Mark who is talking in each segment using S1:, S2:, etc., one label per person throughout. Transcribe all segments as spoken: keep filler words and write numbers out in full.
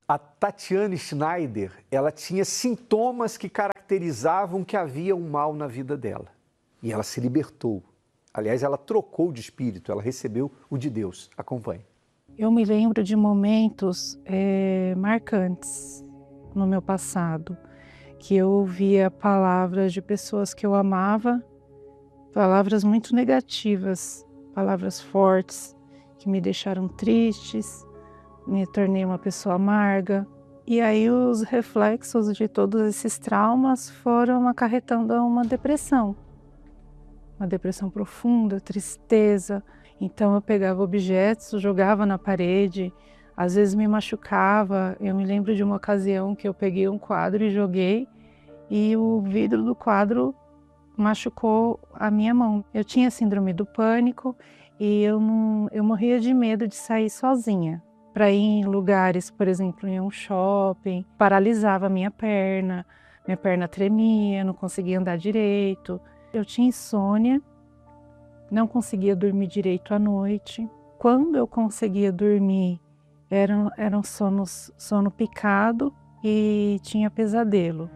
S1: A Tatiane Schneider, ela tinha sintomas que caracterizavam que havia um mal na vida dela. E ela se libertou. Aliás, ela trocou de espírito, ela recebeu o de Deus. Acompanhe.
S2: Eu me lembro de momentos é, marcantes no meu passado, que eu ouvia palavras de pessoas que eu amava, palavras muito negativas, palavras fortes, que me deixaram tristes, me tornei uma pessoa amarga. E aí os reflexos de todos esses traumas foram acarretando uma depressão. Uma depressão profunda, tristeza. Então eu pegava objetos, jogava na parede, às vezes me machucava. Eu me lembro de uma ocasião que eu peguei um quadro e joguei, e o vidro do quadro machucou a minha mão. Eu tinha síndrome do pânico e eu, não, eu morria de medo de sair sozinha. Para ir em lugares, por exemplo, em um shopping, paralisava a minha perna, minha perna tremia, não conseguia andar direito. Eu tinha insônia, não conseguia dormir direito à noite. Quando eu conseguia dormir, era, era um sono, sono picado e tinha pesadelo.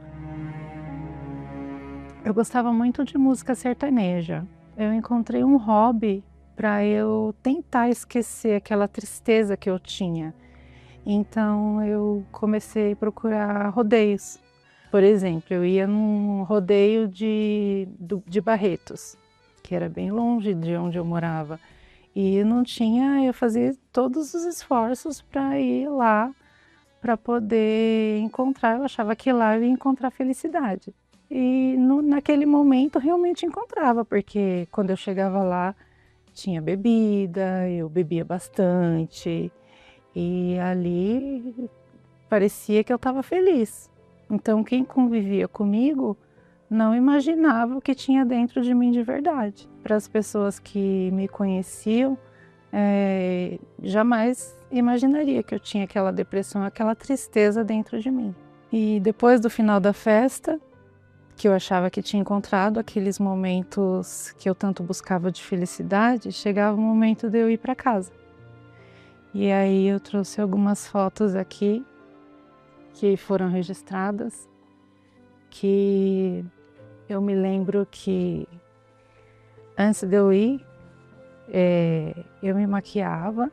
S2: Eu gostava muito de música sertaneja. Eu encontrei um hobby para eu tentar esquecer aquela tristeza que eu tinha. Então eu comecei a procurar rodeios. Por exemplo, eu ia num rodeio de, de Barretos, que era bem longe de onde eu morava. E não tinha, eu fazia todos os esforços para ir lá, para poder encontrar. Eu achava que lá eu ia encontrar felicidade. E no, naquele momento realmente encontrava, porque quando eu chegava lá, tinha bebida, eu bebia bastante, e ali parecia que eu estava feliz. Então quem convivia comigo não imaginava o que tinha dentro de mim de verdade. Para as pessoas que me conheciam, é, jamais imaginaria que eu tinha aquela depressão, aquela tristeza dentro de mim. E depois do final da festa, que eu achava que tinha encontrado aqueles momentos que eu tanto buscava de felicidade, chegava o momento de eu ir para casa. E aí eu trouxe algumas fotos aqui que foram registradas, que eu me lembro que antes de eu ir, é, eu me maquiava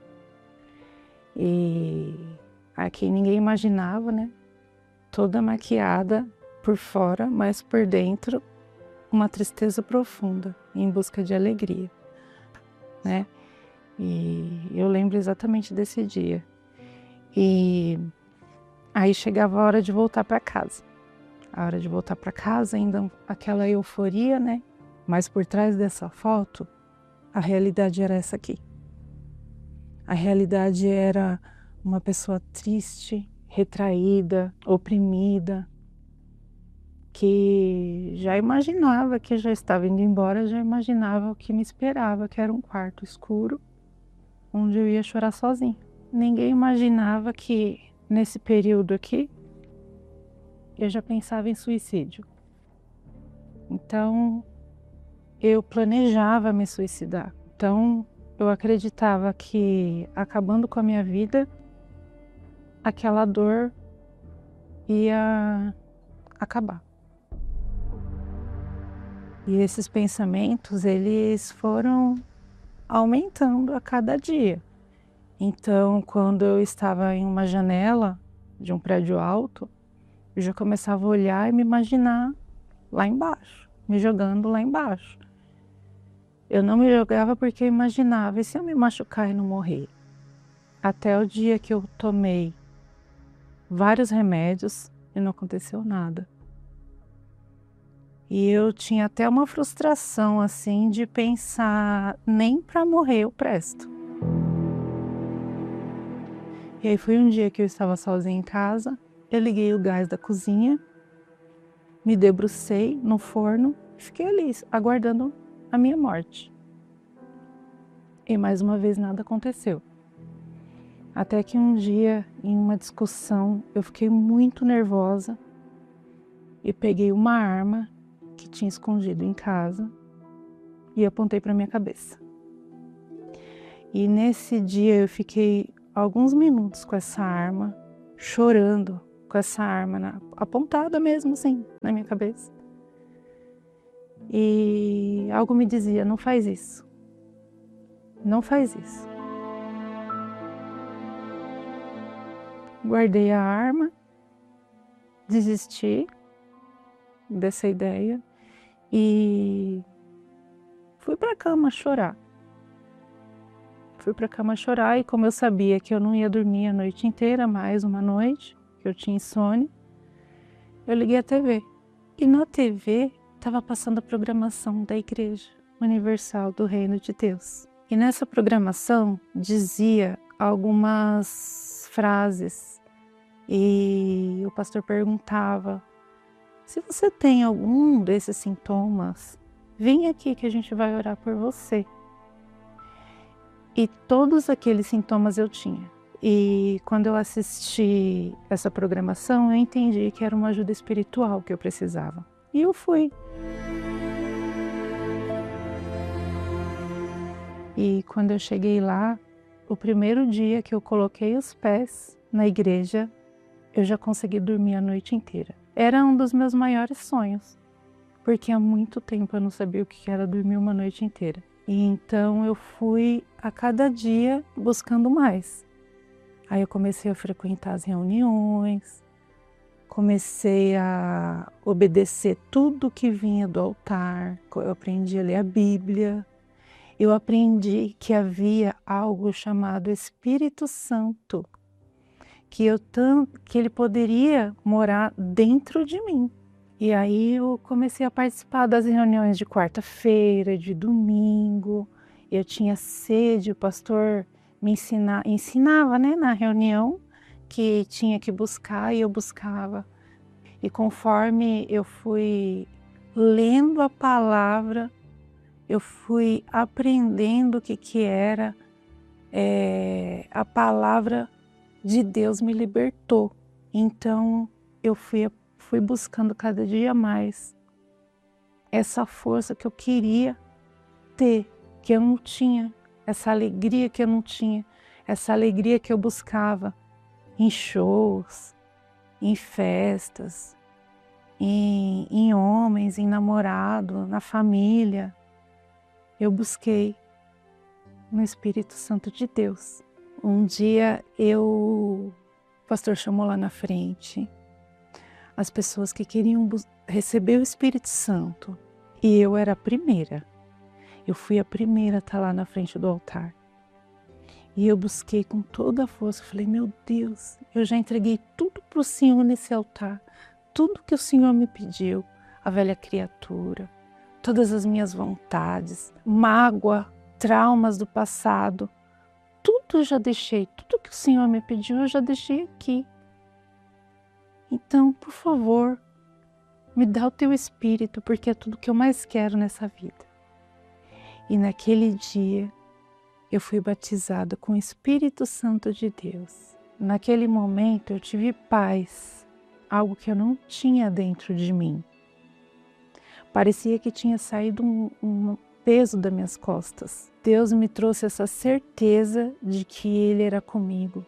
S2: e aqui ninguém imaginava, né? Toda maquiada por fora, mas por dentro uma tristeza profunda, em busca de alegria, né? E eu lembro exatamente desse dia. E aí chegava a hora de voltar para casa. A hora de voltar para casa, ainda aquela euforia, né? Mas por trás dessa foto, a realidade era essa aqui. A realidade era uma pessoa triste, retraída, oprimida, que já imaginava que já estava indo embora, já imaginava o que me esperava, que era um quarto escuro, onde eu ia chorar sozinha. Ninguém imaginava que nesse período aqui, eu já pensava em suicídio. Então, eu planejava me suicidar. Então, eu acreditava que acabando com a minha vida, aquela dor ia acabar. E esses pensamentos, eles foram aumentando a cada dia. Então, quando eu estava em uma janela de um prédio alto, eu já começava a olhar e me imaginar lá embaixo, me jogando lá embaixo. Eu não me jogava porque eu imaginava, e se eu me machucar e não morrer? Até o dia que eu tomei vários remédios e não aconteceu nada. E eu tinha até uma frustração, assim, de pensar, nem para morrer eu presto. E aí foi um dia que eu estava sozinha em casa, eu liguei o gás da cozinha, me debrucei no forno e fiquei ali, aguardando a minha morte. E mais uma vez nada aconteceu. Até que um dia, em uma discussão, eu fiquei muito nervosa e peguei uma arma que tinha escondido em casa e apontei para minha cabeça. E nesse dia eu fiquei alguns minutos com essa arma chorando, com essa arma na, apontada mesmo assim, na minha cabeça. E algo me dizia, não faz isso. Não faz isso. Guardei a arma, desisti dessa ideia e fui para a cama chorar. Fui para a cama chorar e como eu sabia que eu não ia dormir a noite inteira, mais uma noite, que eu tinha insônia, eu liguei a T V. E na T V estava passando a programação da Igreja Universal do Reino de Deus. E nessa programação dizia algumas frases e o pastor perguntava: se você tem algum desses sintomas, vem aqui que a gente vai orar por você. E todos aqueles sintomas eu tinha. E quando eu assisti essa programação, eu entendi que era uma ajuda espiritual que eu precisava. E eu fui. E quando eu cheguei lá, o primeiro dia que eu coloquei os pés na igreja, eu já consegui dormir a noite inteira. Era um dos meus maiores sonhos, porque há muito tempo eu não sabia o que era dormir uma noite inteira. E então eu fui a cada dia buscando mais. Aí eu comecei a frequentar as reuniões, comecei a obedecer tudo que vinha do altar, eu aprendi a ler a Bíblia, eu aprendi que havia algo chamado Espírito Santo, que, eu tam, que ele poderia morar dentro de mim. E aí eu comecei a participar das reuniões de quarta-feira, de domingo, eu tinha sede, o pastor me ensina, ensinava, né, na reunião que tinha que buscar e eu buscava. E conforme eu fui lendo a palavra, eu fui aprendendo o que, que era é, a palavra de Deus me libertou. Então eu fui, fui buscando cada dia mais essa força que eu queria ter, que eu não tinha. Essa alegria que eu não tinha, essa alegria que eu buscava em shows, em festas, em, em homens, em namorado, na família. Eu busquei no Espírito Santo de Deus. Um dia eu, o pastor chamou lá na frente as pessoas que queriam receber o Espírito Santo e eu era a primeira. Eu fui a primeira a estar lá na frente do altar. E eu busquei com toda a força. Falei, meu Deus, eu já entreguei tudo para o Senhor nesse altar. Tudo que o Senhor me pediu. A velha criatura, todas as minhas vontades, mágoa, traumas do passado. Tudo eu já deixei. Tudo que o Senhor me pediu, eu já deixei aqui. Então, por favor, me dá o teu Espírito, porque é tudo que eu mais quero nessa vida. E naquele dia, eu fui batizada com o Espírito Santo de Deus. Naquele momento, eu tive paz, algo que eu não tinha dentro de mim. Parecia que tinha saído um, um peso das minhas costas. Deus me trouxe essa certeza de que Ele era comigo.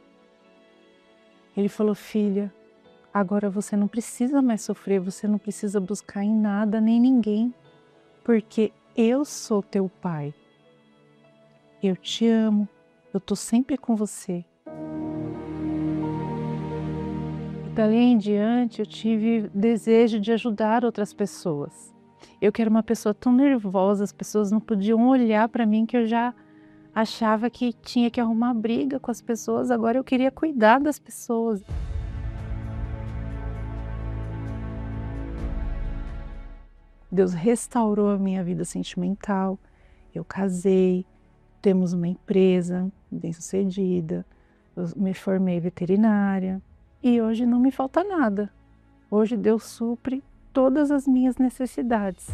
S2: Ele falou, filha, agora você não precisa mais sofrer, você não precisa buscar em nada nem ninguém, porque eu sou teu pai. Eu te amo, eu estou sempre com você. E dali em diante eu tive desejo de ajudar outras pessoas. Eu que era uma pessoa tão nervosa, as pessoas não podiam olhar para mim que eu já achava que tinha que arrumar briga com as pessoas, agora eu queria cuidar das pessoas. Deus restaurou a minha vida sentimental, eu casei, temos uma empresa bem-sucedida, eu me formei veterinária e hoje não me falta nada. Hoje Deus supre todas as minhas necessidades.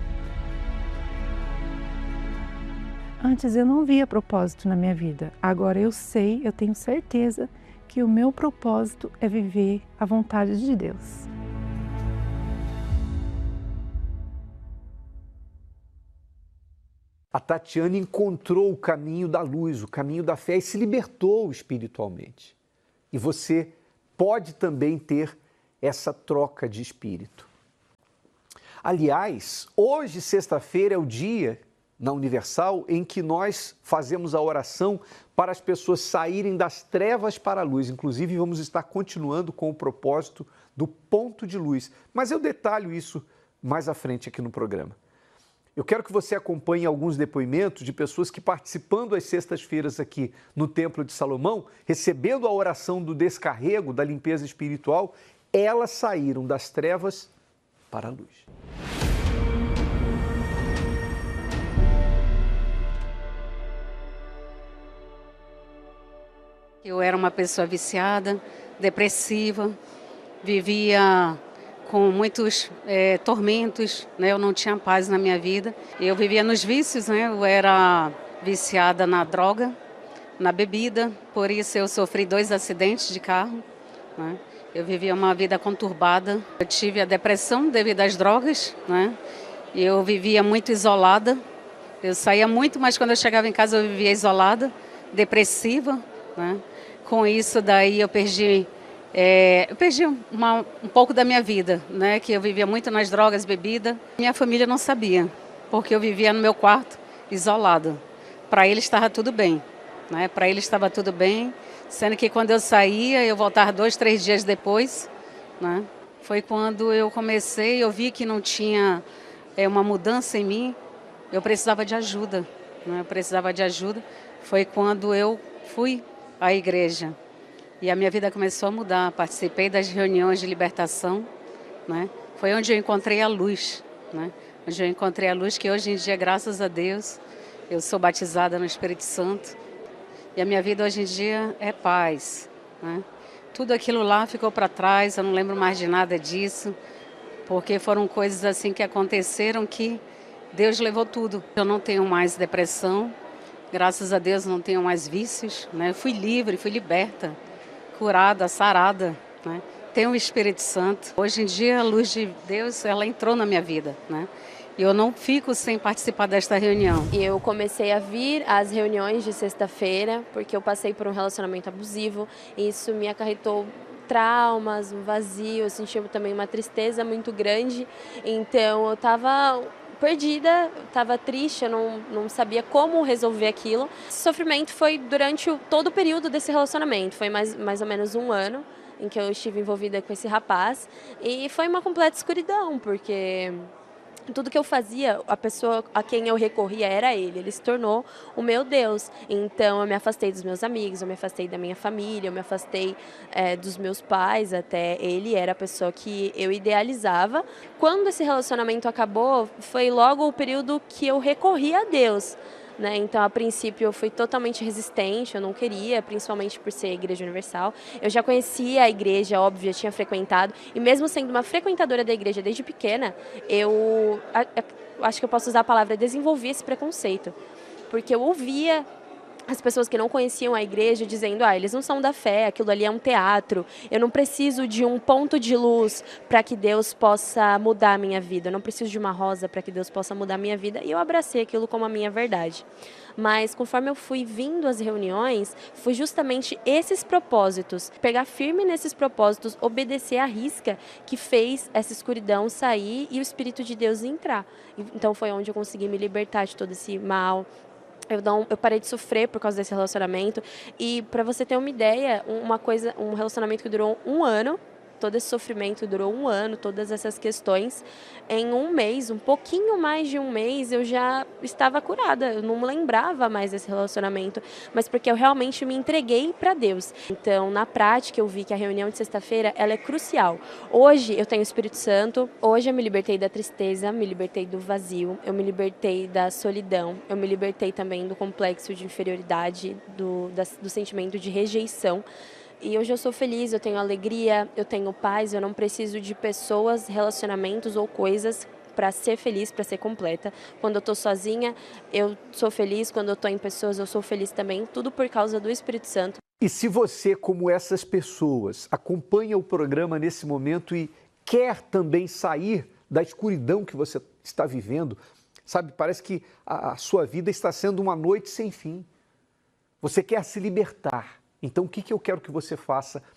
S2: Antes eu não via propósito na minha vida, agora eu sei, eu tenho certeza que o meu propósito é viver a vontade de Deus.
S1: A Tatiana encontrou o caminho da luz, o caminho da fé e se libertou espiritualmente. E você pode também ter essa troca de espírito. Aliás, hoje, sexta-feira, é o dia na Universal em que nós fazemos a oração para as pessoas saírem das trevas para a luz. Inclusive, vamos estar continuando com o propósito do ponto de luz. Mas eu detalho isso mais à frente aqui no programa. Eu quero que você acompanhe alguns depoimentos de pessoas que, participando às sextas-feiras aqui no Templo de Salomão, recebendo a oração do descarrego, da limpeza espiritual, elas saíram das trevas para a luz.
S3: Eu era uma pessoa viciada, depressiva, vivia com muitos é, tormentos, né? Eu não tinha paz na minha vida. Eu vivia nos vícios, né? Eu era viciada na droga, na bebida, por isso eu sofri dois acidentes de carro, né? Eu vivia uma vida conturbada. Eu tive a depressão devido às drogas, né? Eu vivia muito isolada. Eu saía muito, mas quando eu chegava em casa eu vivia isolada, depressiva, né? Com isso daí eu perdi, é, eu perdi uma, um pouco da minha vida, né? Que eu vivia muito nas drogas, bebida. Minha família não sabia, porque eu vivia no meu quarto, isolada. Para eles estava tudo bem, né? Para eles estava tudo bem, sendo que quando eu saía, eu voltava dois, três dias depois, né? Foi quando eu comecei, eu vi que não tinha é, uma mudança em mim, eu precisava de ajuda, né? Eu precisava de ajuda. Foi quando eu fui à igreja e a minha vida começou a mudar. Participei das reuniões de libertação, né? Foi onde eu encontrei a luz, né? Onde eu encontrei a luz que hoje em dia, graças a Deus, eu sou batizada no Espírito Santo e a minha vida hoje em dia é paz, né? Tudo aquilo lá ficou para trás, eu não lembro mais de nada disso, porque foram coisas assim que aconteceram que Deus levou tudo. Eu não tenho mais depressão, graças a Deus não tenho mais vícios, né? Fui livre, fui liberta, curada, sarada, né? Tenho o Espírito Santo. Hoje em dia a luz de Deus, ela entrou na minha vida, né? E eu não fico sem participar desta reunião.
S4: E eu comecei a vir às reuniões de sexta-feira, porque eu passei por um relacionamento abusivo, e isso me acarretou traumas, um vazio, eu senti também uma tristeza muito grande, então eu estava perdida, estava triste, eu não, não sabia como resolver aquilo. Esse sofrimento foi durante o, todo o período desse relacionamento, foi mais, mais ou menos um ano em que eu estive envolvida com esse rapaz, e foi uma completa escuridão, porque tudo que eu fazia, a pessoa a quem eu recorria era ele, ele se tornou o meu Deus. Então eu me afastei dos meus amigos, eu me afastei da minha família, eu me afastei é, dos meus pais até. Ele era a pessoa que eu idealizava. Quando esse relacionamento acabou, foi logo o período que eu recorri a Deus, né? Então, a princípio, eu fui totalmente resistente, eu não queria, principalmente por ser Igreja Universal. Eu já conhecia a igreja, óbvio, já tinha frequentado, e mesmo sendo uma frequentadora da igreja desde pequena, eu a, a, acho que eu posso usar a palavra desenvolvi esse preconceito, porque eu ouvia as pessoas que não conheciam a igreja dizendo, ah, eles não são da fé, aquilo ali é um teatro, eu não preciso de um ponto de luz para que Deus possa mudar a minha vida, eu não preciso de uma rosa para que Deus possa mudar a minha vida, e eu abracei aquilo como a minha verdade. Mas conforme eu fui vindo às reuniões, foi justamente esses propósitos, pegar firme nesses propósitos, obedecer à risca, que fez essa escuridão sair e o Espírito de Deus entrar. Então foi onde eu consegui me libertar de todo esse mal. Eu, não, eu parei de sofrer por causa desse relacionamento. E para você ter uma ideia, uma coisa, um relacionamento que durou um ano, todo esse sofrimento durou um ano, todas essas questões, em um mês, um pouquinho mais de um mês, eu já estava curada. Eu não me lembrava mais desse relacionamento, mas porque eu realmente me entreguei para Deus. Então, na prática, eu vi que a reunião de sexta-feira, ela é crucial. Hoje, eu tenho o Espírito Santo, hoje eu me libertei da tristeza, me libertei do vazio, eu me libertei da solidão, eu me libertei também do complexo de inferioridade, do, da, do sentimento de rejeição. E hoje eu sou feliz, eu tenho alegria, eu tenho paz, eu não preciso de pessoas, relacionamentos ou coisas para ser feliz, para ser completa. Quando eu estou sozinha, eu sou feliz, quando eu estou em pessoas, eu sou feliz também, tudo por causa do Espírito Santo.
S1: E se você, como essas pessoas, acompanha o programa nesse momento e quer também sair da escuridão que você está vivendo, sabe, parece que a, a sua vida está sendo uma noite sem fim. Você quer se libertar. Então, o que, que eu quero que você faça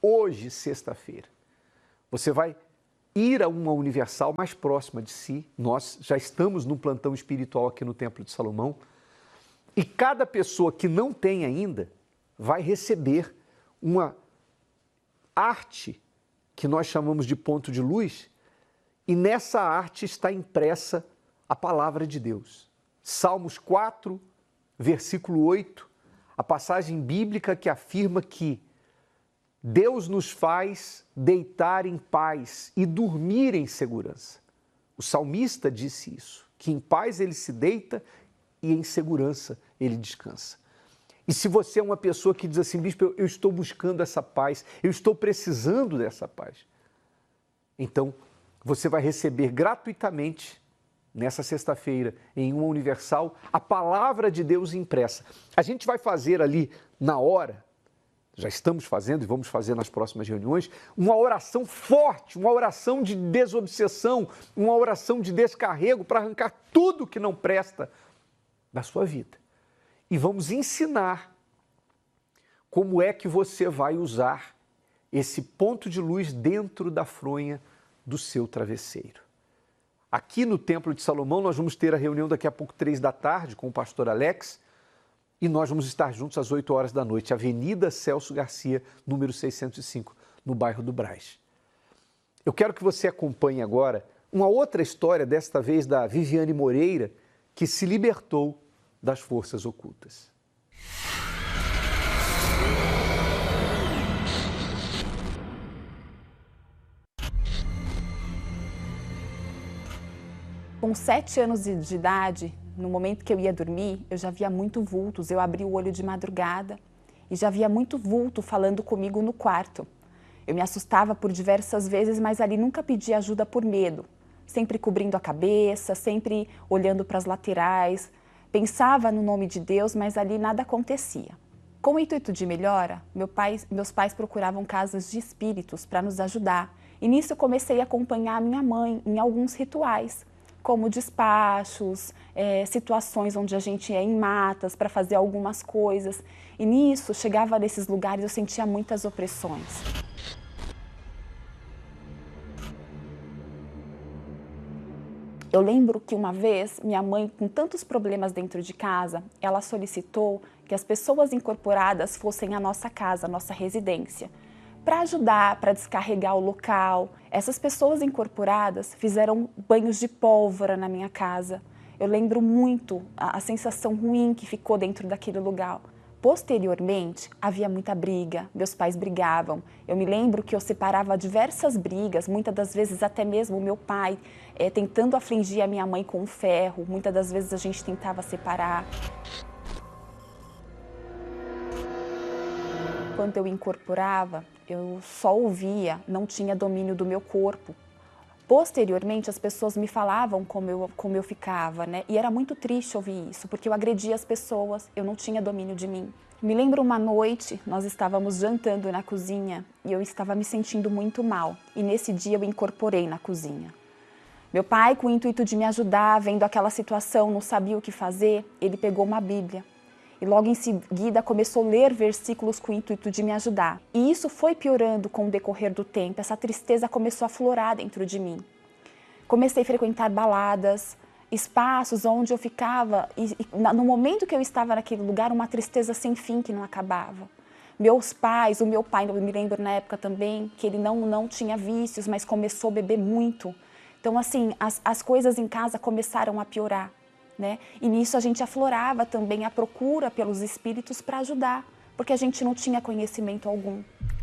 S1: hoje, sexta-feira, você vai ir a uma universal mais próxima de si. Nós já estamos num plantão espiritual aqui no Templo de Salomão. E cada pessoa que não tem ainda vai receber uma arte que nós chamamos de ponto de luz, e nessa arte está impressa a palavra de Deus. Salmos quatro, versículo oito, a passagem bíblica que afirma que Deus nos faz deitar em paz e dormir em segurança. O salmista disse isso, que em paz ele se deita e em segurança ele descansa. E se você é uma pessoa que diz assim, bispo, eu, eu estou buscando essa paz, eu estou precisando dessa paz, então você vai receber gratuitamente, nessa sexta-feira, em uma universal, a palavra de Deus impressa. A gente vai fazer ali na hora, já estamos fazendo e vamos fazer nas próximas reuniões, uma oração forte, uma oração de desobsessão, uma oração de descarrego para arrancar tudo que não presta da sua vida. E vamos ensinar como é que você vai usar esse ponto de luz dentro da fronha do seu travesseiro. Aqui no Templo de Salomão nós vamos ter a reunião daqui a pouco, três da tarde, com o pastor Alex, e nós vamos estar juntos às oito horas da noite, Avenida Celso Garcia, número seiscentos e cinco, no bairro do Brás. Eu quero que você acompanhe agora uma outra história, desta vez da Viviane Moreira, que se libertou das forças ocultas.
S5: Com sete anos de idade, no momento que eu ia dormir, eu já via muito vultos. Eu abri o olho de madrugada e já via muito vulto falando comigo no quarto. Eu me assustava por diversas vezes, mas ali nunca pedi ajuda por medo. Sempre cobrindo a cabeça, sempre olhando para as laterais. Pensava no nome de Deus, mas ali nada acontecia. Com o intuito de melhora, meu pai, meus pais procuravam casas de espíritos para nos ajudar. E nisso eu comecei a acompanhar a minha mãe em alguns rituais, como despachos, é, situações onde a gente ia em matas para fazer algumas coisas. E nisso, chegava nesses lugares, eu sentia muitas opressões. Eu lembro que uma vez, minha mãe, com tantos problemas dentro de casa, ela solicitou que as pessoas incorporadas fossem à nossa casa, à nossa residência, para ajudar, para descarregar o local. Essas pessoas incorporadas fizeram banhos de pólvora na minha casa. Eu lembro muito a, a sensação ruim que ficou dentro daquele lugar. Posteriormente, havia muita briga, meus pais brigavam. Eu me lembro que eu separava diversas brigas, muitas das vezes até mesmo o meu pai é, tentando afligir a minha mãe com um ferro, muitas das vezes a gente tentava separar. Quando eu incorporava, eu só ouvia, não tinha domínio do meu corpo. Posteriormente, as pessoas me falavam como eu, como eu ficava, né? E era muito triste ouvir isso, porque eu agredia as pessoas, eu não tinha domínio de mim. Me lembro uma noite, nós estávamos jantando na cozinha e eu estava me sentindo muito mal. E nesse dia eu incorporei na cozinha. Meu pai, com o intuito de me ajudar, vendo aquela situação, não sabia o que fazer, ele pegou uma Bíblia. E logo em seguida começou a ler versículos com o intuito de me ajudar. E isso foi piorando com o decorrer do tempo, essa tristeza começou a florar dentro de mim. Comecei a frequentar baladas, espaços onde eu ficava, e, e no momento que eu estava naquele lugar, uma tristeza sem fim que não acabava. Meus pais, o meu pai, eu me lembro na época também, que ele não, não tinha vícios, mas começou a beber muito. Então assim, as, as coisas em casa começaram a piorar. Né? E nisso a gente aflorava também a procura pelos espíritos para ajudar, porque a gente não tinha conhecimento algum.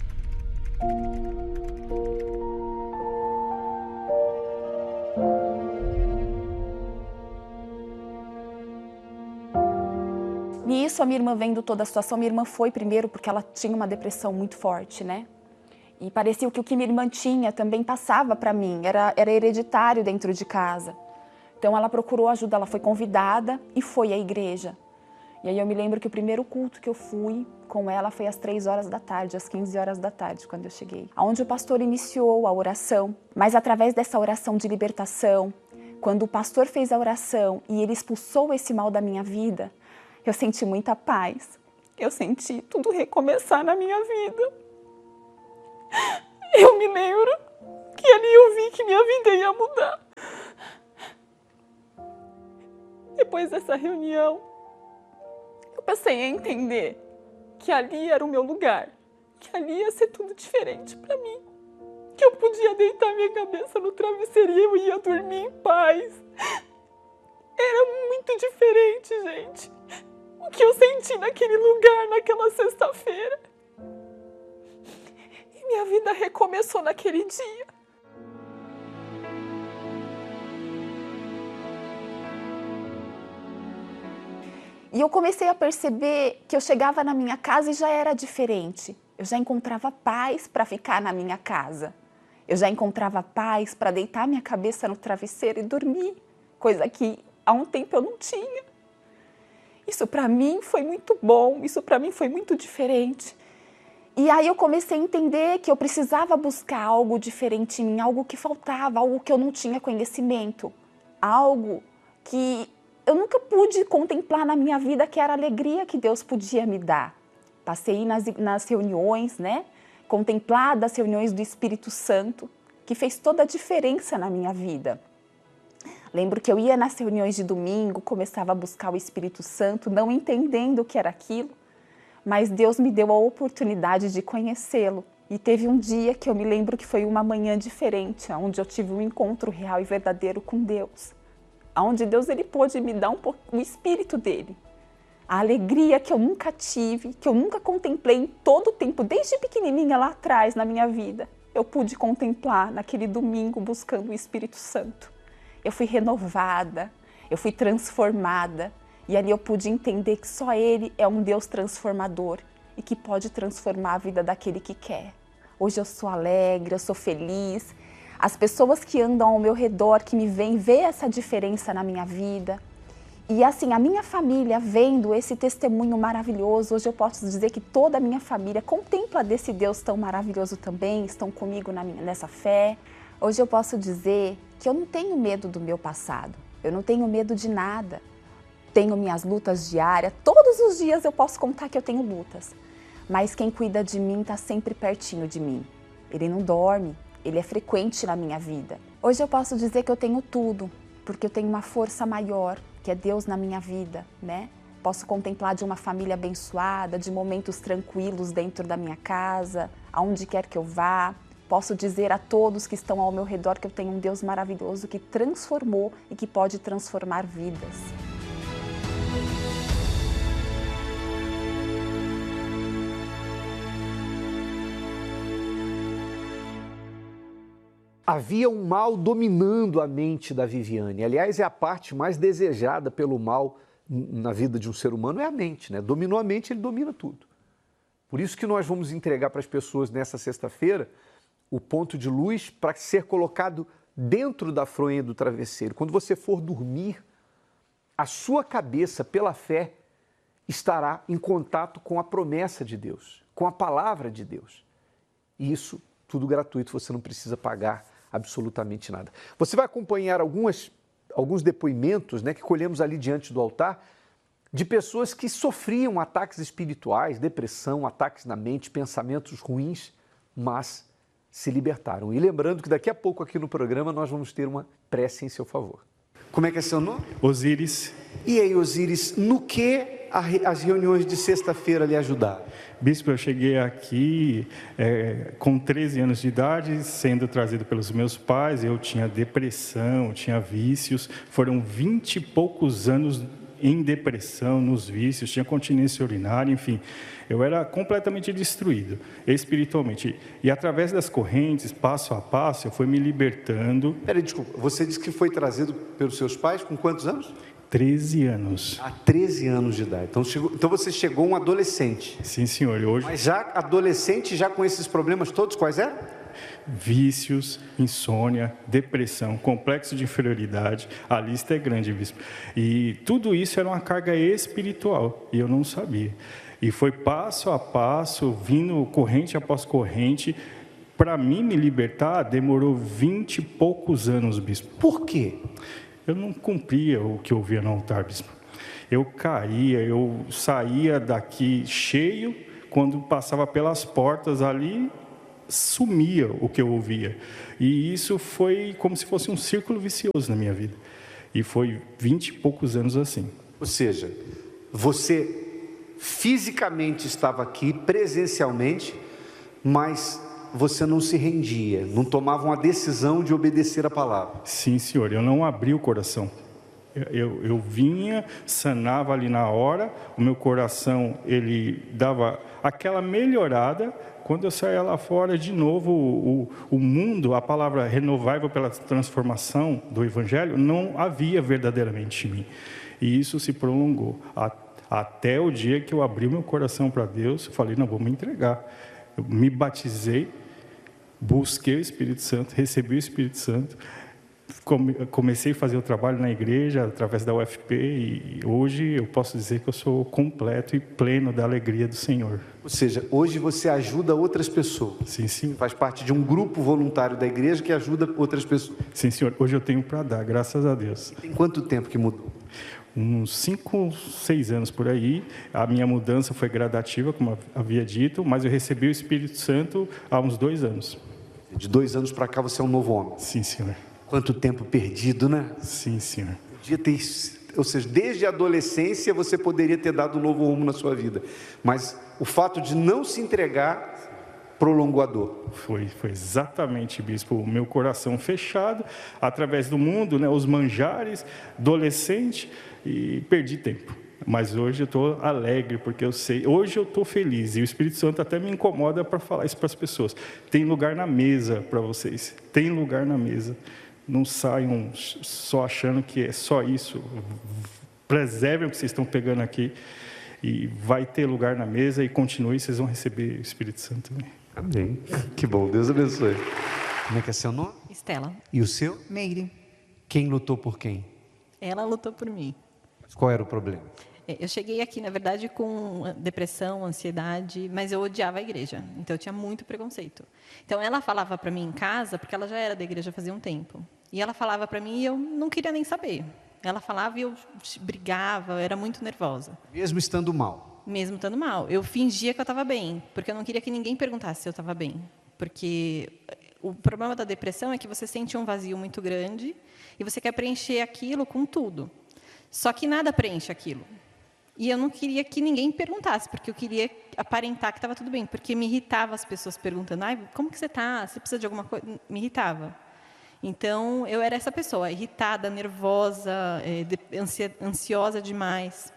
S5: Nisso a minha irmã, vendo toda a situação, minha irmã foi primeiro porque ela tinha uma depressão muito forte, né? E parecia que o que minha irmã tinha também passava para mim, era, era hereditário dentro de casa. Então ela procurou ajuda, ela foi convidada e foi à igreja. E aí eu me lembro que o primeiro culto que eu fui com ela foi às três horas da tarde, às quinze horas da tarde, quando eu cheguei. Onde o pastor iniciou a oração, mas através dessa oração de libertação, quando o pastor fez a oração e ele expulsou esse mal da minha vida, eu senti muita paz. Eu senti tudo recomeçar na minha vida. eu me lembro que ali eu vi que minha vida ia mudar. Depois dessa reunião, eu passei a entender que ali era o meu lugar, que ali ia ser tudo diferente para mim, que eu podia deitar minha cabeça no travesseiro e eu ia dormir em paz. Era muito diferente, gente, o que eu senti naquele lugar, naquela sexta-feira. E minha vida recomeçou naquele dia. E eu comecei a perceber que eu chegava na minha casa e já era diferente. Eu já encontrava paz para ficar na minha casa. Eu já encontrava paz para deitar minha cabeça no travesseiro e dormir, coisa que há um tempo eu não tinha. Isso para mim foi muito bom, isso para mim foi muito diferente. E aí eu comecei a entender que eu precisava buscar algo diferente em mim, algo que faltava, algo que eu não tinha conhecimento, algo que eu nunca pude contemplar na minha vida, que era a alegria que Deus podia me dar. Passei nas, nas reuniões, né? Contemplar das reuniões do Espírito Santo, que fez toda a diferença na minha vida. Lembro que eu ia nas reuniões de domingo, começava a buscar o Espírito Santo, não entendendo o que era aquilo, mas Deus me deu a oportunidade de conhecê-lo. E teve um dia que eu me lembro que foi uma manhã diferente, onde eu tive um encontro real e verdadeiro com Deus. Onde Deus ele pôde me dar um pouco, o Espírito dele. A alegria que eu nunca tive, que eu nunca contemplei em todo o tempo, desde pequenininha lá atrás na minha vida. Eu pude contemplar naquele domingo buscando o Espírito Santo. Eu fui renovada, eu fui transformada. E ali eu pude entender que só Ele é um Deus transformador e que pode transformar a vida daquele que quer. Hoje eu sou alegre, eu sou feliz. As pessoas que andam ao meu redor, que me veem, vê essa diferença na minha vida. E assim, a minha família vendo esse testemunho maravilhoso, hoje eu posso dizer que toda a minha família contempla desse Deus tão maravilhoso também, estão comigo na minha, nessa fé. Hoje eu posso dizer que eu não tenho medo do meu passado, eu não tenho medo de nada. Tenho minhas lutas diárias, todos os dias eu posso contar que eu tenho lutas. Mas quem cuida de mim está sempre pertinho de mim. Ele não dorme. Ele é frequente na minha vida. Hoje eu posso dizer que eu tenho tudo, porque eu tenho uma força maior, que é Deus na minha vida, né? Posso contemplar de uma família abençoada, de momentos tranquilos dentro da minha casa, aonde quer que eu vá. Posso dizer a todos que estão ao meu redor que eu tenho um Deus maravilhoso que transformou e que pode transformar vidas.
S1: Havia um mal dominando a mente da Viviane. Aliás, é a parte mais desejada pelo mal na vida de um ser humano, é a mente, né? Dominou a mente, ele domina tudo. Por isso que nós vamos entregar para as pessoas nessa sexta-feira o ponto de luz para ser colocado dentro da fronha do travesseiro. Quando você for dormir, a sua cabeça, pela fé, estará em contato com a promessa de Deus, com a palavra de Deus. E isso tudo gratuito, você não precisa pagar absolutamente nada. Você vai acompanhar algumas, alguns depoimentos, né, que colhemos ali diante do altar de pessoas que sofriam ataques espirituais, depressão, ataques na mente, pensamentos ruins, mas se libertaram. E lembrando que daqui a pouco aqui no programa nós vamos ter uma prece em seu favor. Como é que é seu nome?
S6: Osíris.
S1: E aí, Osíris, no que as reuniões de sexta-feira lhe ajudaram?
S6: Bispo, eu cheguei aqui é, com treze anos de idade, sendo trazido pelos meus pais. Eu tinha depressão, tinha vícios. Foram vinte e poucos anos em depressão, nos vícios, tinha continência urinária, enfim. Eu era completamente destruído, espiritualmente. E através das correntes, passo a passo, eu fui me libertando.
S1: Peraí, desculpa, você disse que foi trazido pelos seus pais com quantos anos?
S6: treze anos.
S1: Há treze anos de idade. Então, chegou, então você chegou um adolescente.
S6: Sim, senhor. Hoje...
S1: Mas já adolescente, já com esses problemas todos, quais eram?
S6: Vícios, insônia, depressão, complexo de inferioridade, a lista é grande, bispo. E tudo isso era uma carga espiritual, e eu não sabia. E foi passo a passo, vindo corrente após corrente. Para mim me libertar, demorou vinte e poucos anos, bispo.
S1: Por quê?
S6: Eu não cumpria o que eu via no altar, bispo. Eu caía, eu saía daqui cheio, quando passava pelas portas ali, sumia o que eu ouvia. E isso foi como se fosse um círculo vicioso na minha vida. E foi vinte e poucos anos assim.
S1: Ou seja, você fisicamente estava aqui, presencialmente, mas você não se rendia, não tomava uma decisão de obedecer a palavra.
S6: Sim, senhor, eu não abri o coração. Eu, eu, eu vinha, sanava ali na hora, o meu coração, ele dava aquela melhorada. Quando eu saía lá fora, de novo, o, o mundo, a palavra renovável pela transformação do Evangelho, não havia verdadeiramente em mim. E isso se prolongou. Até o dia que eu abri meu coração para Deus, eu falei, não, vou me entregar. Eu me batizei, busquei o Espírito Santo, recebi o Espírito Santo, comecei a fazer o trabalho na igreja, através da U F P, e hoje eu posso dizer que eu sou completo e pleno da alegria do Senhor.
S1: Ou seja, hoje você ajuda outras pessoas.
S6: Sim, sim.
S1: Faz parte de um grupo voluntário da igreja que ajuda outras pessoas.
S6: Sim, senhor. Hoje eu tenho para dar, graças a Deus.
S1: Tem quanto tempo que mudou?
S6: Uns cinco, seis anos por aí. A minha mudança foi gradativa, como havia dito, mas eu recebi o Espírito Santo há uns dois anos.
S1: De dois anos para cá você é um novo homem.
S6: Sim, senhor.
S1: Quanto tempo perdido, né?
S6: Sim, senhor.
S1: Podia ter, ou seja, desde a adolescência você poderia ter dado um novo rumo na sua vida. Mas o fato de não se entregar prolongou a dor.
S6: Foi, foi exatamente, bispo. O meu coração fechado, através do mundo, né, os manjares, adolescente, e perdi tempo. Mas hoje eu estou alegre, porque eu sei, hoje eu estou feliz, e o Espírito Santo até me incomoda para falar isso para as pessoas. Tem lugar na mesa para vocês, tem lugar na mesa. Não saiam só achando que é só isso. Preservem o que vocês estão pegando aqui, e vai ter lugar na mesa, e continue, vocês vão receber o Espírito Santo também.
S1: Amém. Que bom, Deus abençoe. Como é que é seu nome?
S7: Estela.
S1: E o seu?
S7: Meire.
S1: Quem lutou por quem?
S7: Ela lutou por mim.
S1: Qual era o problema?
S7: Eu cheguei aqui, na verdade, com depressão, ansiedade, mas eu odiava a igreja, então eu tinha muito preconceito. Então ela falava para mim em casa, porque ela já era da igreja fazia um tempo, e ela falava para mim e eu não queria nem saber. Ela falava e eu brigava, eu era muito nervosa.
S1: Mesmo estando mal?
S7: Mesmo estando mal. Eu fingia que eu estava bem, porque eu não queria que ninguém perguntasse se eu estava bem. Porque o problema da depressão é que você sente um vazio muito grande e você quer preencher aquilo com tudo. Só que nada preenche aquilo. E eu não queria que ninguém perguntasse, porque eu queria aparentar que estava tudo bem, porque me irritava as pessoas perguntando, ai, como que você está? Você precisa de alguma coisa? Me irritava. Então, eu era essa pessoa, irritada, nervosa, é, ansiosa demais.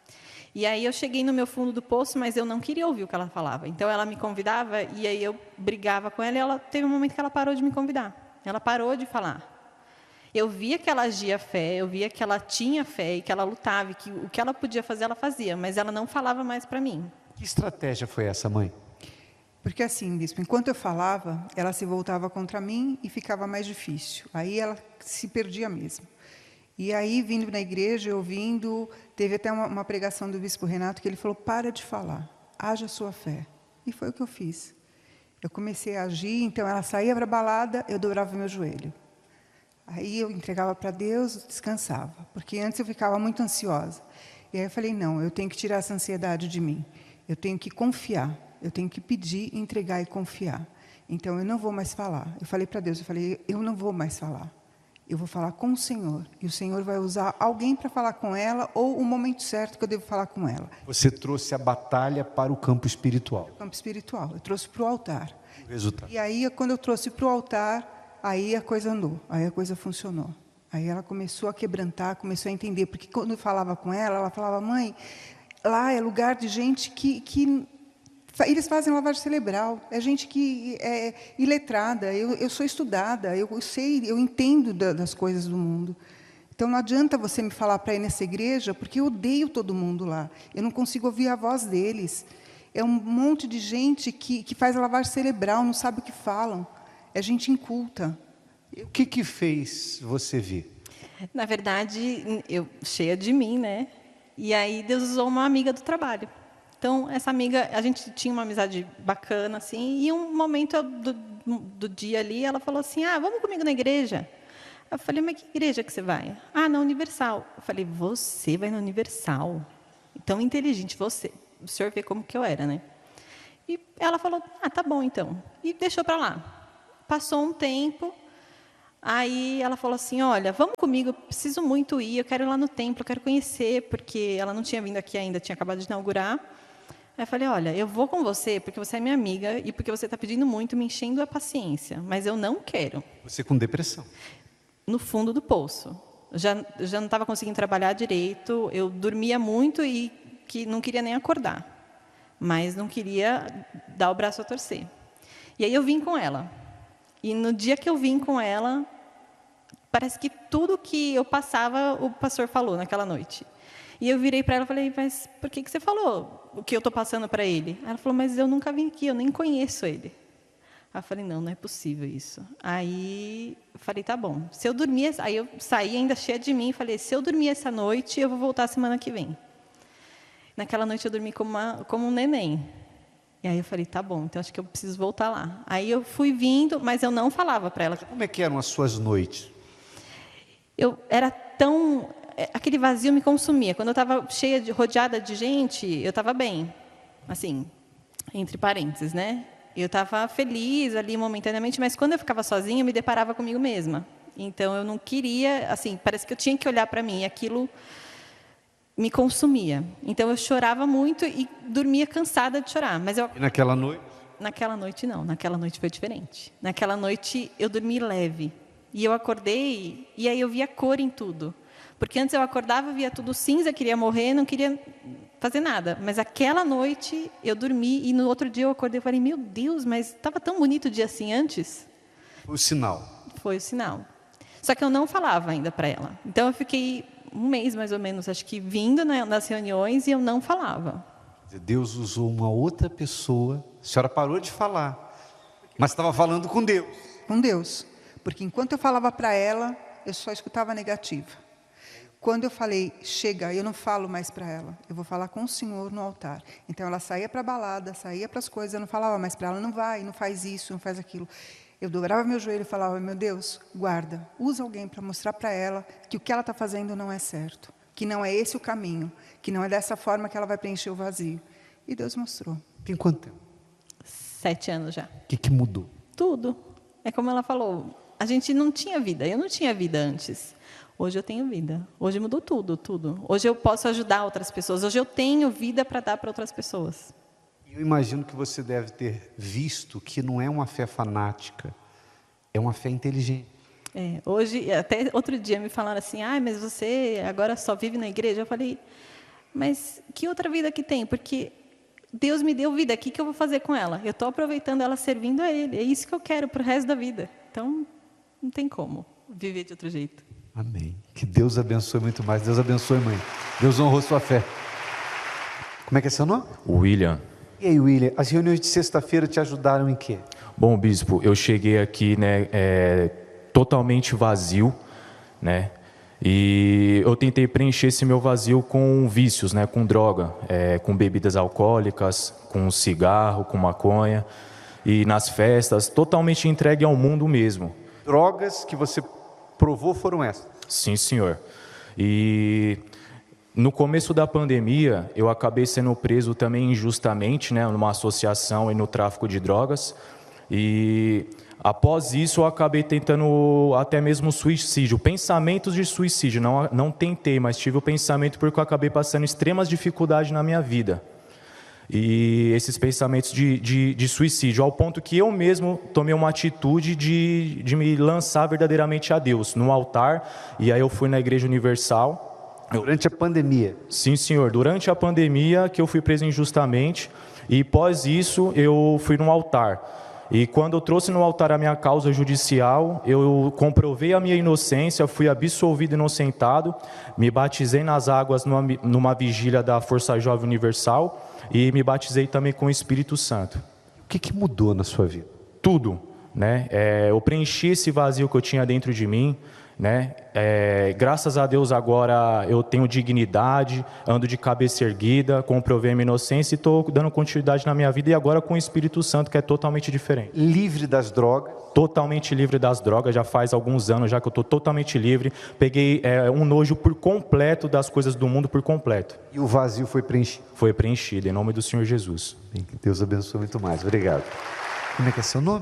S7: E aí eu cheguei no meu fundo do poço, mas eu não queria ouvir o que ela falava. Então, ela me convidava, e aí eu brigava com ela, e ela teve um momento que ela parou de me convidar. Ela parou de falar. Eu via que ela agia fé, eu via que ela tinha fé e que ela lutava, e que o que ela podia fazer, ela fazia, mas ela não falava mais para mim.
S1: Que estratégia foi essa, mãe?
S8: Porque assim, bispo, enquanto eu falava, ela se voltava contra mim e ficava mais difícil. Aí ela se perdia mesmo. E aí, vindo na igreja, ouvindo, teve até uma, uma pregação do bispo Renato, que ele falou, para de falar, haja a sua fé. E foi o que eu fiz. Eu comecei a agir, então ela saía para a balada, eu dobrava meu joelho. Aí eu entregava para Deus, descansava, porque antes eu ficava muito ansiosa. E aí eu falei, não, eu tenho que tirar essa ansiedade de mim. Eu tenho que confiar, eu tenho que pedir, entregar e confiar. Então, eu não vou mais falar. Eu falei para Deus, eu falei, eu não vou mais falar. Eu vou falar com o Senhor. E o Senhor vai usar alguém para falar com ela, ou o momento certo que eu devo falar com ela.
S1: Você trouxe a batalha para o campo espiritual.
S8: O campo espiritual, eu trouxe para o altar.
S1: O resultado.
S8: E aí, quando eu trouxe para o altar, aí a coisa andou, aí a coisa funcionou. Aí ela começou a quebrantar, começou a entender. Porque quando eu falava com ela, ela falava, mãe, lá é lugar de gente que, que eles fazem lavagem cerebral. É gente que é iletrada, eu, eu sou estudada, eu, eu sei, eu entendo da, das coisas do mundo. Então, não adianta você me falar para ir nessa igreja, porque eu odeio todo mundo lá. Eu não consigo ouvir a voz deles. É um monte de gente que, que faz lavagem cerebral, não sabe o que falam. É gente inculta.
S1: O que que fez você vir?
S7: Na verdade, eu cheia de mim, né? E aí Deus usou uma amiga do trabalho. Então, essa amiga, a gente tinha uma amizade bacana, assim, e um momento do, do dia ali, ela falou assim, ah, vamos comigo na igreja. Eu falei, mas que igreja que você vai? Ah, na Universal. Eu falei, você vai na Universal? Tão inteligente, você. O senhor vê como que eu era, né? E ela falou, ah, tá bom então. E deixou para lá. Passou um tempo, aí ela falou assim, olha, vamos comigo, eu preciso muito ir, eu quero ir lá no templo, eu quero conhecer, porque ela não tinha vindo aqui ainda, tinha acabado de inaugurar. Aí eu falei, olha, eu vou com você, porque você é minha amiga, e porque você está pedindo muito, me enchendo a paciência, mas eu não quero.
S1: Você com depressão?
S7: No fundo do poço. Já, já não estava conseguindo trabalhar direito, eu dormia muito e que não queria nem acordar, mas não queria dar o braço a torcer. E aí eu vim com ela. E no dia que eu vim com ela, parece que tudo que eu passava, o pastor falou naquela noite. E eu virei para ela e falei, mas por que, que você falou o que eu estou passando para ele? Ela falou, mas eu nunca vim aqui, eu nem conheço ele. Aí eu falei, não, não é possível isso. Aí eu falei, tá bom. Se eu dormir, aí eu saí ainda cheia de mim e falei, se eu dormir essa noite, eu vou voltar semana que vem. Naquela noite eu dormi como, uma, como um neném. E aí eu falei, tá bom, então acho que eu preciso voltar lá. Aí eu fui vindo, mas eu não falava para ela.
S1: Como é que eram as suas noites?
S7: Eu era tão... Aquele vazio me consumia. Quando eu estava cheia, de, rodeada de gente, eu estava bem. Assim, entre parênteses, né? Eu estava feliz ali momentaneamente, mas quando eu ficava sozinha, eu me deparava comigo mesma. Então, eu não queria... Assim, parece que eu tinha que olhar para mim, e aquilo me consumia. Então, eu chorava muito e dormia cansada de chorar. Mas eu...
S1: E naquela noite?
S7: Naquela noite, não. Naquela noite foi diferente. Naquela noite, eu dormi leve. E eu acordei, e aí eu via cor em tudo. Porque antes eu acordava, via tudo cinza, queria morrer, não queria fazer nada. Mas aquela noite, eu dormi, e no outro dia eu acordei e falei, meu Deus, mas estava tão bonito o dia assim antes.
S1: Foi o sinal.
S7: Foi o sinal. Só que eu não falava ainda para ela. Então, eu fiquei um mês, mais ou menos, acho que vindo nas reuniões, e eu não falava.
S1: Deus usou uma outra pessoa, a senhora parou de falar, mas estava falando com Deus.
S8: Com Deus. Porque enquanto eu falava para ela, eu só escutava negativa. Quando eu falei, chega, eu não falo mais para ela, eu vou falar com o Senhor no altar. Então, ela saía para a balada, saía para as coisas, eu não falava mais para ela, não vai, não faz isso, não faz aquilo. Eu dobrava meu joelho e falava, meu Deus, guarda, usa alguém para mostrar para ela que o que ela está fazendo não é certo, que não é esse o caminho, que não é dessa forma que ela vai preencher o vazio. E Deus mostrou.
S1: Tem quanto tempo?
S7: Sete anos já.
S1: O que, que mudou?
S7: Tudo. É como ela falou, a gente não tinha vida, eu não tinha vida antes. Hoje eu tenho vida. Hoje mudou tudo, tudo. Hoje eu posso ajudar outras pessoas. Hoje eu tenho vida para dar para outras pessoas.
S1: Eu imagino que você deve ter visto que não é uma fé fanática, é uma fé inteligente.
S7: É, hoje, até outro dia me falaram assim, ah, mas você agora só vive na igreja? Eu falei, mas que outra vida que tem? Porque Deus me deu vida, o que eu vou fazer com ela? Eu estou aproveitando ela servindo a Ele. É isso que eu quero para o resto da vida. Então, não tem como viver de outro jeito.
S1: Amém. Que Deus abençoe muito mais. Deus abençoe, mãe. Deus honrou sua fé. Como é que é seu nome?
S9: William.
S1: E aí, William, as reuniões de sexta-feira te ajudaram em quê?
S9: Bom, bispo, eu cheguei aqui, né, é, totalmente vazio, né, e eu tentei preencher esse meu vazio com vícios, né, com droga, é, com bebidas alcoólicas, com cigarro, com maconha, e nas festas, totalmente entregue ao mundo mesmo.
S1: Drogas que você provou foram essas?
S9: Sim, senhor. E no começo da pandemia, eu acabei sendo preso também injustamente, né, numa associação e no tráfico de drogas. E após isso, eu acabei tentando até mesmo suicídio, pensamentos de suicídio. Não, não tentei, mas tive o pensamento porque eu acabei passando extremas dificuldades na minha vida. E esses pensamentos de, de, de suicídio, ao ponto que eu mesmo tomei uma atitude de, de me lançar verdadeiramente a Deus, no altar, e aí eu fui na Igreja Universal.
S1: Durante a pandemia?
S9: Sim, senhor, durante a pandemia que eu fui preso injustamente, e após isso eu fui no altar. E quando eu trouxe no altar a minha causa judicial, eu comprovei a minha inocência, fui absolvido e inocentado, me batizei nas águas numa, numa vigília da Força Jovem Universal, e me batizei também com o Espírito Santo.
S1: O que, que mudou na sua vida?
S9: Tudo, né? É, eu preenchi esse vazio que eu tinha dentro de mim, né? É, graças a Deus agora eu tenho dignidade, ando de cabeça erguida, comprovei a minha inocência e estou dando continuidade na minha vida, e agora com o Espírito Santo, que é totalmente diferente.
S1: Livre das drogas?
S9: Totalmente livre das drogas, já faz alguns anos já que eu estou totalmente livre. Peguei é, um nojo por completo das coisas do mundo por completo.
S1: E o vazio foi preenchido?
S9: Foi preenchido, em nome do Senhor Jesus.
S1: Que Deus abençoe muito mais. Obrigado. Como é que é seu nome?